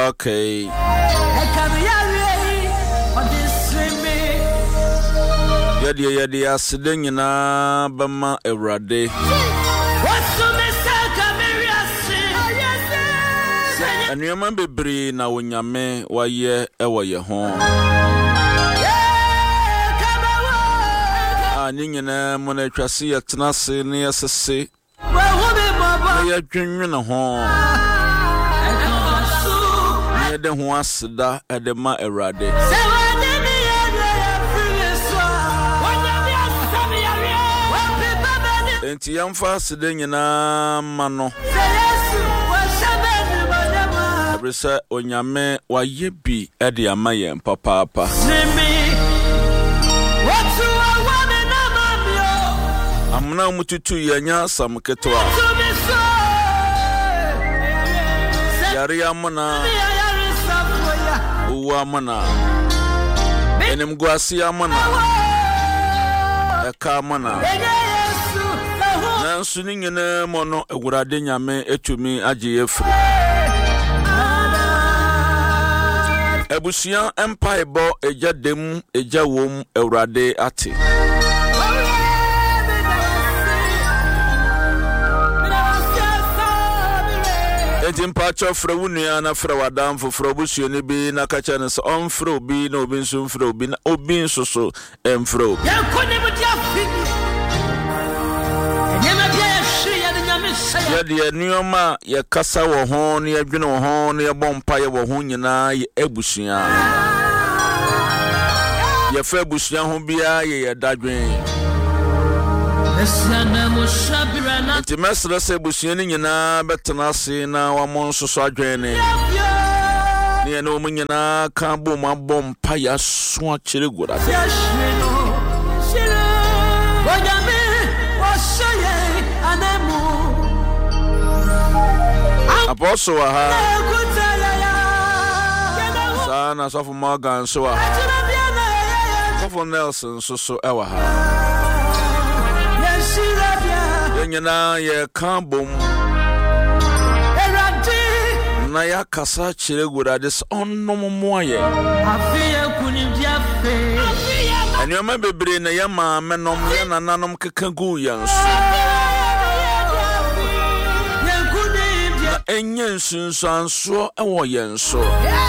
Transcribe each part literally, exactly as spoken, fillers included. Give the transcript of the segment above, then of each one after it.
Okay. Yadi yadi asideng na bama Ewurade. Anuyama bebre na wonyame waye ewo ye ho. Ani nyina mo na twase yetenase ne yesese. Ya dwenwe na ho. Ne de ho aseda edema Ewurade. Enti yamfa aseda nyina mano. Abresa onyame waye bi ede amaye papa. Amna mututu yanya samketwa. Yari amana. Uwa amana. Enem gwasi amana. Eka amana. Na suni nyene mono Ewurade nyame etumi agye efru. Ebusia empire bo eja dem eja wom Ewurade ate. Enti mpacho fra wunua na fra wadam foforo busuo ne bi na kacha ne so on fra obi na obi nso fra obi na obi nso so emfra obi. Yadi enuoma ye kasa wo ho ne adwene wo ho ne bompa ye wo ho nyina ye ebusuo. Ye fa ebusuo ho bia ye ye dadwen. Enti mesra se busuo ni nyina betena se na wamon soso adwene ne ne omu nyina ka bom abom pa ya so akire gura Apostle ha sana sofu Morgan so ha sofu Nelson so so ewa ha Yenyana ye kambom na ya kasa chire gurade onnom moye Anyoma bebre na ya ma menom ya nananom kekagu yanso na enye nsunsanso ewo yenso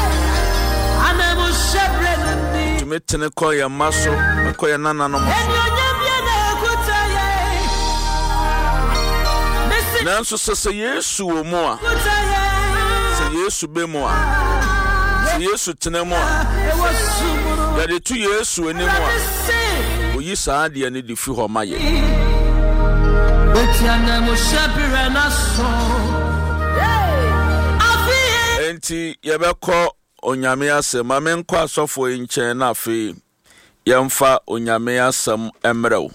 tumetene ko ya maso ko ya nananom Nanso sese Yesu wo mo a se Yesu be mo a se Yesu tene mo a ya de tu Yesu eni mo a oyi saade ne di fi ho maye enti ye be ko onyame asem amenkọ asofo enchen na afi yemfa onyame asem emrew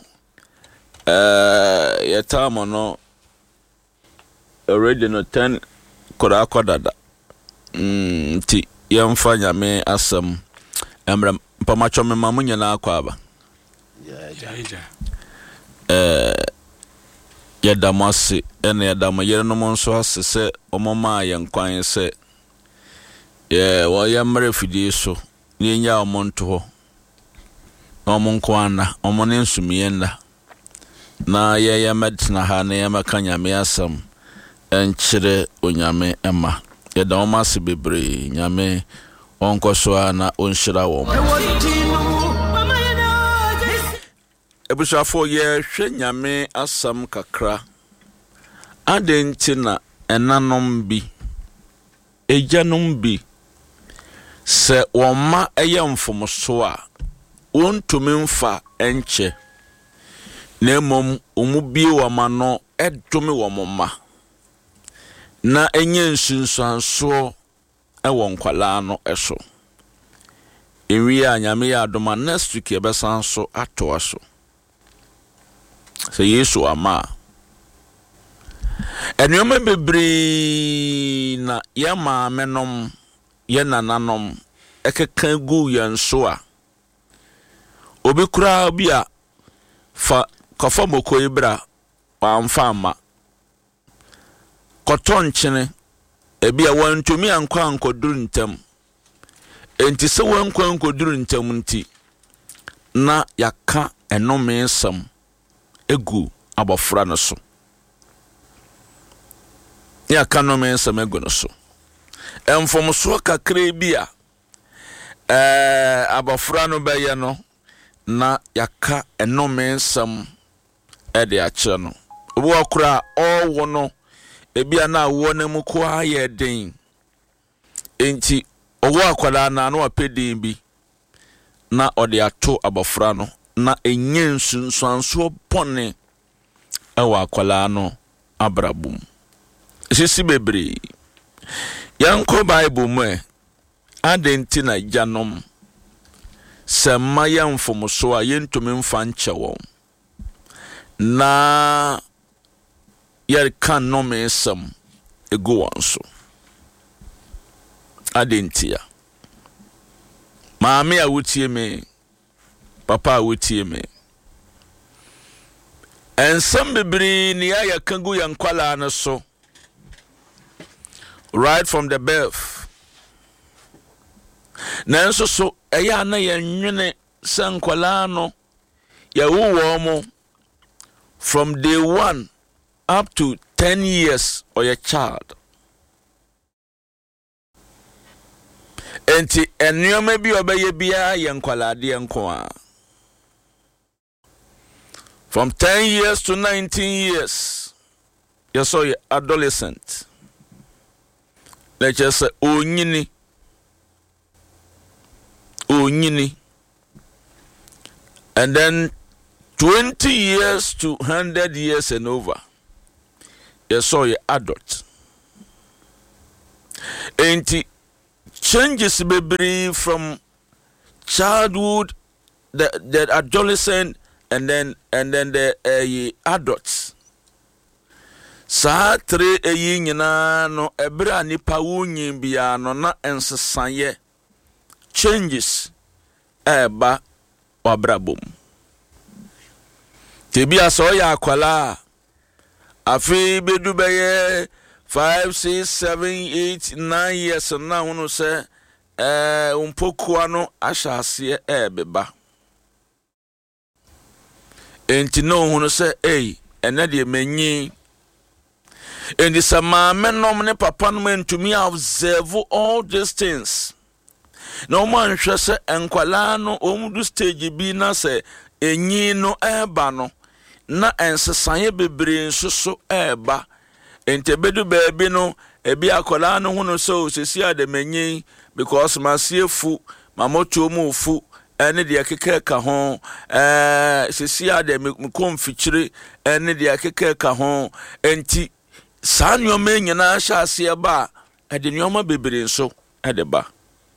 eh yetamo no already no ten kora kodada mm ti yemfa nyame asem emram pamacho me mamunya na akwa aba ya eh yedamase ene yedam yere no nso asese omoma yenkwan se ye wo yemre fidie so ni nya omonto ho omonko ana omone nsumiyenda na ye ye medna ha na ye makanya me asem enchire onyame ema yeda omase bebre nyame onkoso na onhira wo ebusafo ye hwe nyame asam kakra adentina enanom bi ejanom bi se woma eyemfomso a wontumi mfa enche na mom omubie wamano edome womma na enye nsunsanso ewo nkwala no eso ewi anyame ya adoma next week ebesanso ato aso se Yesu ama enyoma bebre na ya ma menom ye nananom ekeka gu yanso a obi kura obi a fa kofa moko ibra wa mfama koton chene ebi a wantumi ankwa ankoduru ntam enti se wankwa ankoduru ntam nti na yaka enome nsam egu abofra no so yaka enome nsam egu no so enfom so kakra bi a eh abofra no beye no na yaka enome nsam ede ache no obo akura owo no ebia na wo na mu ko aye den enti owo akwala na no apedin bi na ode ato abofra no na enye nsunsuanso pone ewa akwala no abrabum sisi bebre yanko bible mu adenti na janom sema yamfomuso a yentumi mfa nche wo na yer kan no mesam ego wanso adentia maame a wotie me papa a wotie me ensam bibiri ni aya kangu yankwala na so right from the birth nanso so eya na yenwene sankwala no ya wo mo from day one up to ten years or your child. Enti enyome bi obeye bia yenkwalade enko. From ten years to nineteen years, you saw your adolescent. Let's just say onyini. Onyini. And then twenty years to one hundred years and over. You saw your adult. Enti changes be from childhood, the the adolescent, and then and then the uh, adults. Sa tre eyi nyina no ebra nipa wonyin bia no na ensesanye changes eba wabrabom. Tebi aso ya akwala afi bedu beye five, six, seven, eight, nine years na hunu se eh umpokua no ashase ebeba. Enti no hunu se eh ene de menyi. Endi sama menom ne papa no mentumi observe all these things. No man hwe se enkwala no omudu stage bi na se enyi no eba no na ensesanye bebre nsoso eba. Ente bedu baby no ebi akola no hunu so sesi ademanyi because masiefu mamoto mu fu ene de akeke ka ho eh sesi ade mkonfichire ene de akeke ka ho enti sanyo menyina hyase ba ede nyoma bebere nso ede ba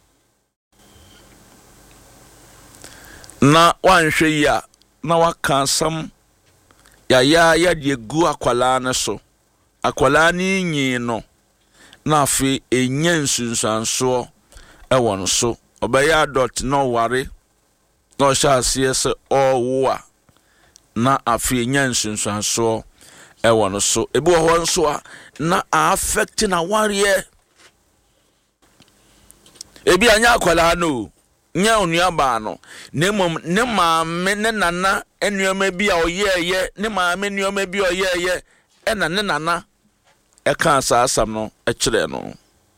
na wanhwe ya na wakansam ya ya ya de gu akwala na so akwala ni nyi no na afi enya nsunsanso e won so obeya dot no ware no hyase se owo na afi enya nsunsanso e won so ebi wo ho nso a na affect na ware ebi anya akwala no nya onuaba no ne mom ne maame ne nana enuoma bi a oyeye ne maame enuoma bi oyeye ena ne nana eka asasam no ekire no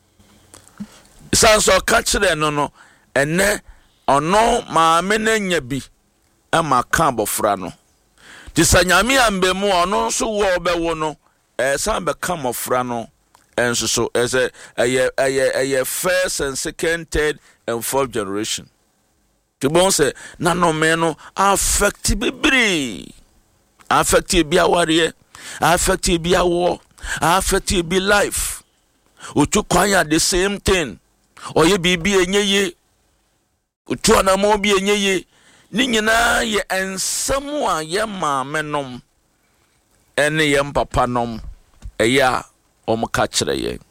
sanso ka kire no no ene ono maame na nya bi ama ka bofra no disanyame ambemu ono so wo obewo no eh san be ka mofra no enso so ese eye eye eye first and second, third and fourth generation. Tibon say na no me no affect bibiri affect bi aware affect bi awo affect bi life otu kwanya the same thing oye bibi enyeye otu anamo bi enyeye ni nyina ye ensam a ye maame nom ene ye papa nom eya omka kire ye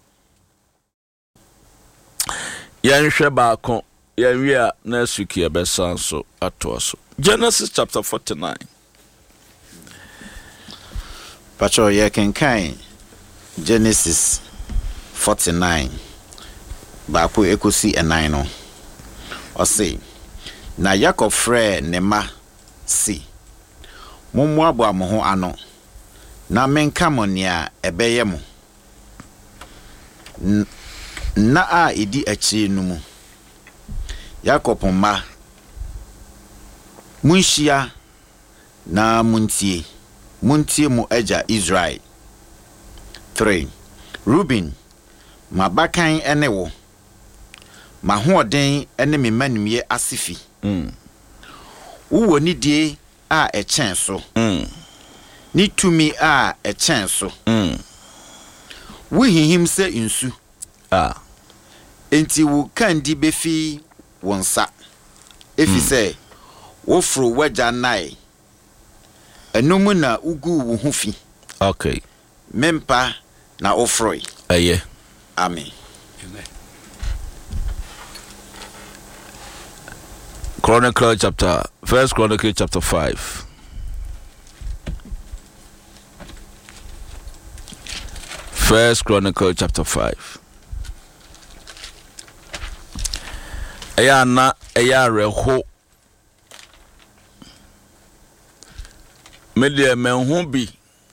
yanhwe baako yanwia na suki ebesanso atoaso Genesis chapter forty-nine. Pacho ye kenkan Genesis forty-nine baako ekosi enan no ose na Jacob frɛ ne ma si mommoabo amo ho ano na menka mo nea ebeye mo na a edi akyi no mu Jacob ma munhia na muntie muntie mo agya Israel. Three. Reuben mabakan ene wo mahoɔden ene me manimye asifi mm wo ni die a echen so mm ni tumi a echen so mm wo hihim se nsu ah enti wo kandi befi wonsa efi se wo fro wagya nai enomu na ugu wo ho fi. Okay. Mempa na ofroi. Aye. Amen. Amen. Chronicle chapter First Chronicle chapter five. First Chronicle chapter five. Eya na eya reho. Me de menhu bi.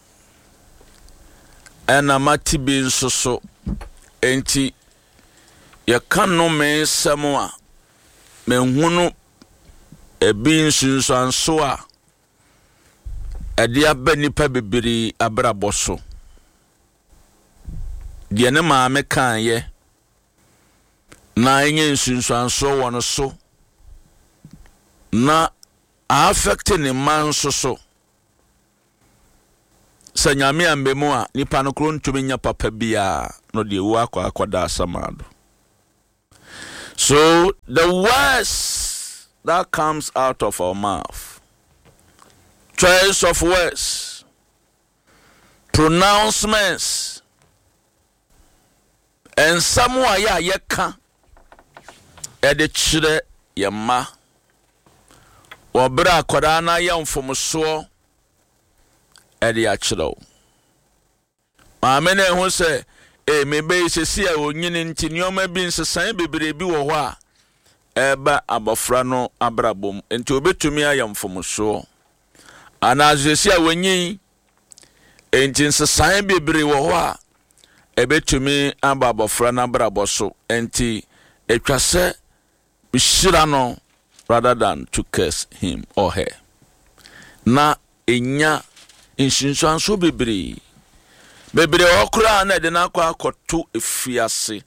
Ena mati bi nsoso enti ye kanu me semwa menhunu ebi nsunsanso a ede abanipa bebiri abraboso de ne ma me kan ye na enye nsunsanso wono so na affect ne man so Sanyame ambemu a nipa no kro ntumi nya papa bia no de wo akwa akwada asamado. So the words that comes out of our mouth, choice of words, pronouncements, and somewhere ya yeka ede chire yema obra akwada na yamfomso edi achiro maame na hu se e mebe sesi a onyini nti nioma bi nsesan bebere bi wo ho a eba abofra no abrabom enti obetumi ayamfomso ana sesi a wonyi enti nsesan bebere wo ho a ebetumi aba abofra na abraboso enti etwase bishira no rather than to curse him or her na enya inshinsanso bebere bebere okura na de na akwa akoto efiase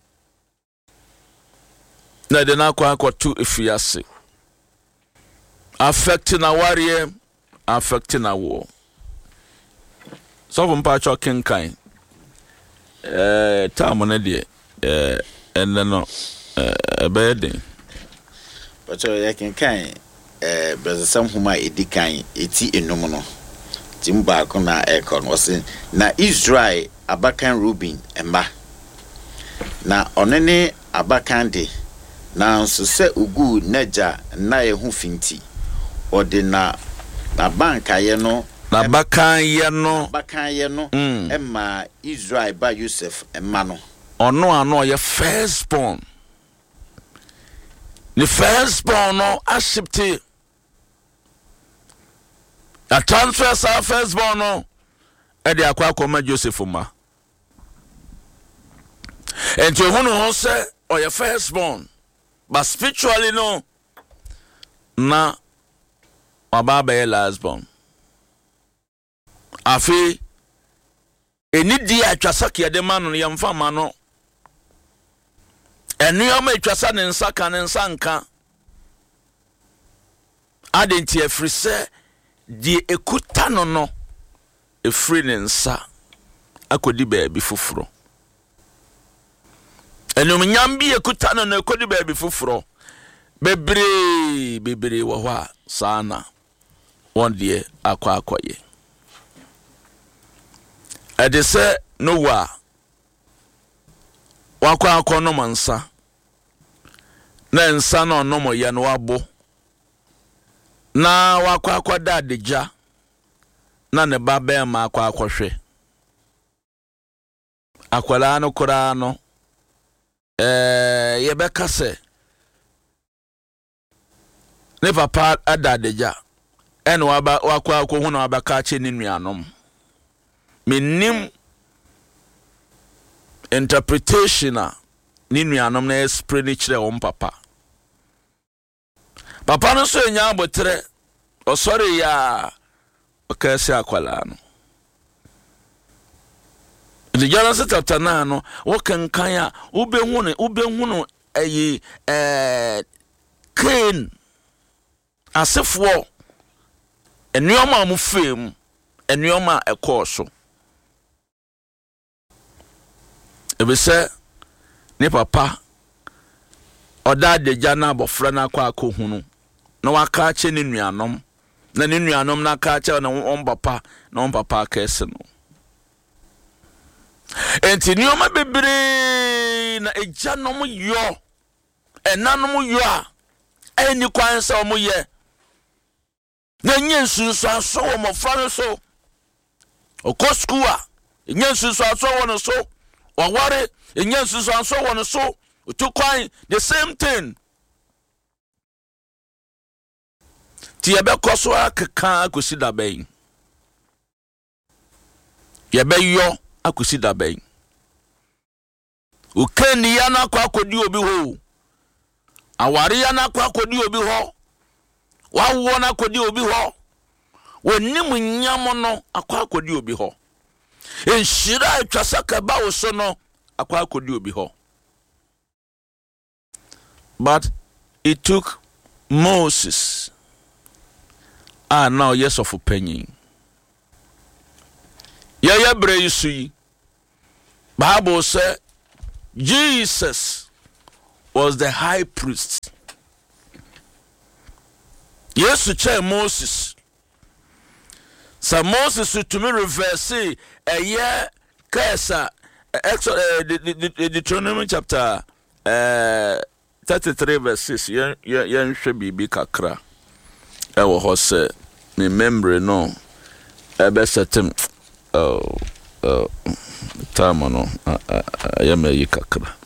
na de na akwa akoto efiase affect na warrior affect na war so from pa cho kenkan eh time na de eh enne no eh beden but you kenkan eh bezasam huma edikan eti enum no timba kuna ekon wose na Israel abakan Reuben emba na onene abakan de na nso se ugu naja na ehu finti ode na na banka ye no na abakan ye no abakan ye no emma Israel ba Joseph emma no ono ano ye firstborn the firstborn no accepted a transfer sa firstborn no e de akwa akoma Joseph ma enti hunu ho se o ye firstborn but spiritually no na ababa ye lastborn afi eni di atwasa ke de ma no ye mfa ma no eni o ma atwasa ne nsa ka ne nsa nka adenti efrise di ekuta no no efri ne nsa akodi baabi foforo enum nyambi ekuta no no akodi baabi foforo bebre bebre wo ho a sana won de akwa akoye edese no wa wakwa akono mansa na nsa no no mo ye no abo na wakwa akwada adeja na ne baba ma akwa akwhwe akwala no kora no eh yebeka se ne papa adadeja ene waba wakwa akwo na wabaka che ne nuanom menim interpretation a ne nuanom na explain kire won papa papa no so nya abotre osori ya okasi akwala no the Genesis chapter nine no wo kankan a ubehu ne ubehu no eyi eh Cain asefo enuoma amufem enuoma ekoso ebese ne papa oda de jana bofra na kwa akohunu na waka che ne nuanom na ne nuanom na ka che na on papa na on papa kese no enti nuoma bebre na ejanom yo enanom yo a eni kwan se omo ye na nyensu so aso wo mofra no so okosku a nyensu so aso wo no so waware nyensu so aso wo no so to kwan the same thing ti ebe koso akeka akosi da ben ye be yo akosi da ben ukeni ya na kwa akodi obi ho aware ya na kwa akodi obi ho wawo na akodi obi ho wonim nyam no akwa akodi obi ho enhira atwasaka ba wo so no akwa akodi obi ho. But it took Moses ah now yes of opinion ya ya bre yisui Bible say Jesus was the high priest. Yes, to check Moses. So Moses to me reverse a year Kesa Deuteronomy chapter uh, thirty-three verse six. Yen yen should be big kakra. I was say me memory no. I be certain oh oh time no. I am a kakra.